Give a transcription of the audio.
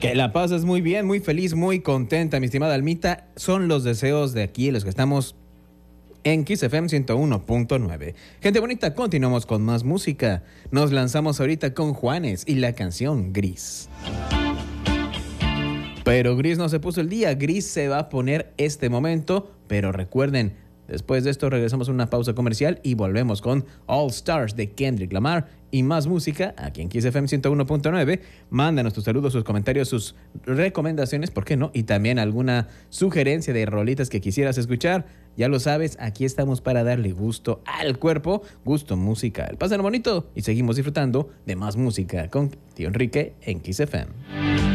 Que la pases muy bien, muy feliz, muy contenta, mi estimada Almita. Son los deseos de aquí, los que estamos en Kiss FM 101.9. Gente bonita, continuamos con más música. Nos lanzamos ahorita con Juanes y la canción Gris. Pero Gris no se puso el día, Gris se va a poner este momento, pero recuerden, después de esto regresamos a una pausa comercial y volvemos con All Stars de Kendrick Lamar y más música aquí en Kiss FM 101.9. Mándanos tus saludos, sus comentarios, sus recomendaciones, ¿por qué no? Y también alguna sugerencia de rolitas que quisieras escuchar. Ya lo sabes, aquí estamos para darle gusto al cuerpo, gusto musical. Pásenlo bonito y seguimos disfrutando de más música con Tío Enrique en Kiss FM.